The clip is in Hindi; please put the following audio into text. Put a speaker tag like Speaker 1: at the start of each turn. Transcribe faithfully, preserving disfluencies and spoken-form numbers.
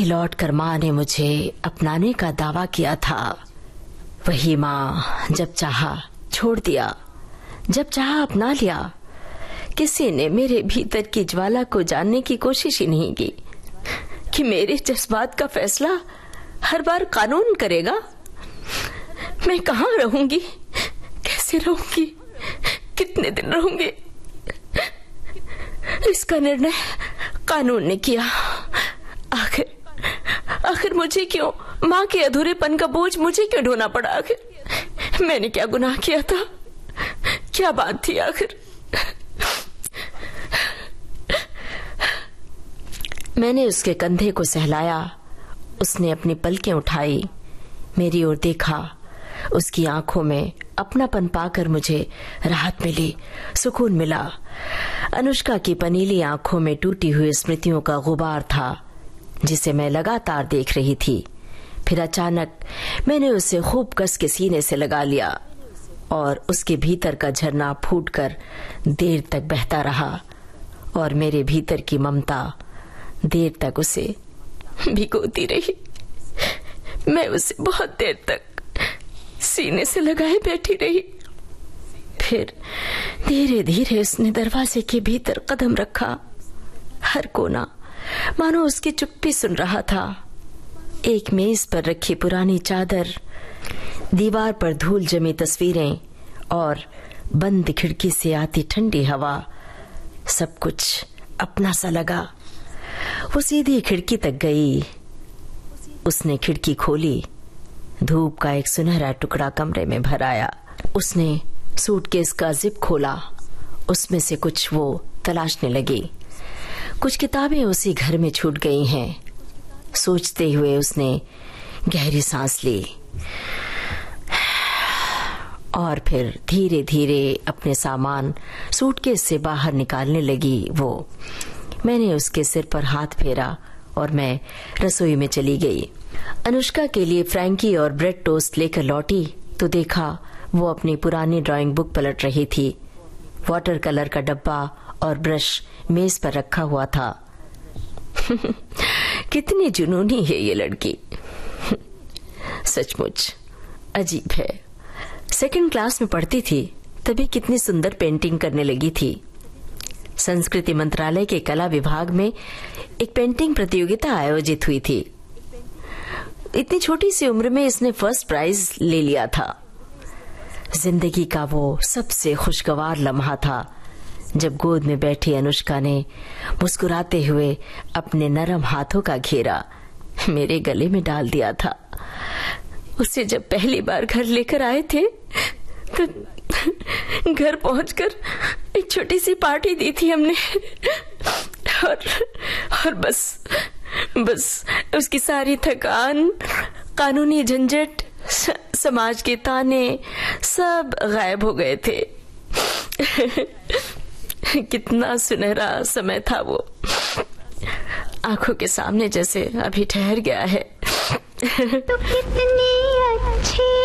Speaker 1: लौटकर माँ ने मुझे अपनाने का दावा किया था, वही माँ जब चाहा छोड़ दिया, जब चाहा अपना लिया। किसी ने मेरे भीतर की ज्वाला को जानने की कोशिश ही नहीं की कि मेरे जज्बात का फैसला हर बार कानून करेगा। मैं कहाँ रहूंगी, कैसे रहूंगी, कितने दिन रहूंगी, इसका निर्णय कानून ने किया। आखिर आखिर मुझे क्यों, माँ के अधूरेपन का बोझ मुझे क्यों ढोना पड़ा? आखिर मैंने क्या गुनाह किया था, क्या बात थी आखिर? मैंने उसके कंधे को सहलाया, उसने अपनी पलकें उठाई, मेरी ओर देखा। उसकी आंखों में अपनापन पाकर मुझे राहत मिली, सुकून मिला। अनुष्का की पनीली आंखों में टूटी हुई स्मृतियों का गुबार था जिसे मैं लगातार देख रही थी। फिर अचानक मैंने उसे खूब कस के सीने से लगा लिया और उसके भीतर का झरना फूटकर देर तक बहता रहा और मेरे भीतर की ममता देर तक उसे भिगोती रही। मैं उसे बहुत देर तक सीने से लगाए बैठी रही। फिर धीरे धीरे उसने दरवाजे के भीतर कदम रखा। हर कोना मानो उसकी चुप्पी सुन रहा था। एक मेज पर रखी पुरानी चादर, दीवार पर धूल जमी तस्वीरें और बंद खिड़की से आती ठंडी हवा, सब कुछ अपना सा लगा। वो सीधी खिड़की तक गई। उसने खिड़की खोली, धूप का एक सुनहरा टुकड़ा कमरे में भर आया। उसने सूटकेस का जिप खोला, उसमें से कुछ वो तलाशने लगी। कुछ किताबें उसी घर में छूट गई हैं। सोचते हुए उसने गहरी सांस ली और फिर धीरे धीरे अपने सामान सूटकेस से बाहर निकालने लगी। वो मैंने उसके सिर पर हाथ फेरा और मैं रसोई में चली गई। अनुष्का के लिए फ्रैंकी और ब्रेड टोस्ट लेकर लौटी तो देखा वो अपनी पुरानी ड्राइंग बुक पलट रही थी। वाटर कलर का डब्बा और ब्रश मेज पर रखा हुआ था। कितनी जुनूनी है ये लड़की, सचमुच अजीब है। सेकंड क्लास में पढ़ती थी तभी कितनी सुंदर पेंटिंग करने लगी थी। संस्कृति मंत्रालय के कला विभाग में एक पेंटिंग प्रतियोगिता आयोजित हुई थी। इतनी छोटी सी उम्र में इसने फर्स्ट प्राइज ले लिया था। जिंदगी का वो सबसे खुशगवार लम्हा था जब गोद में बैठी अनुष्का ने मुस्कुराते हुए अपने नरम हाथों का घेरा मेरे गले में डाल दिया था। उसे जब पहली बार घर लेकर आए थे तो घर पहुंचकर एक छोटी सी पार्टी दी थी हमने और और बस बस उसकी सारी थकान, कानूनी झंझट, समाज के ताने सब गायब हो गए थे। कितना सुनहरा समय था वो, आंखों के सामने जैसे अभी ठहर गया है।
Speaker 2: तो कितनी अच्छी